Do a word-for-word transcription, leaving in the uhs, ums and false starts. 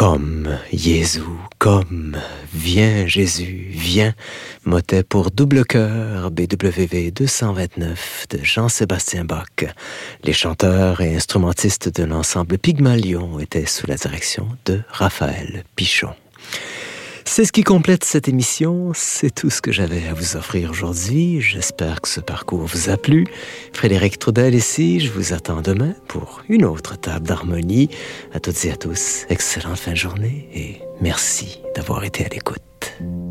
Comme Jésus, comme Viens Jésus, viens, motet pour double chœur B W V deux cent vingt-neuf de Jean-Sébastien Bach. Les chanteurs et instrumentistes de l'ensemble Pygmalion étaient sous la direction de Raphaël Pichon. C'est ce qui complète cette émission, c'est tout ce que j'avais à vous offrir aujourd'hui. J'espère que ce parcours vous a plu. Frédéric Trudel ici, je vous attends demain pour une autre table d'harmonie. À toutes et à tous, excellente fin de journée et merci d'avoir été à l'écoute.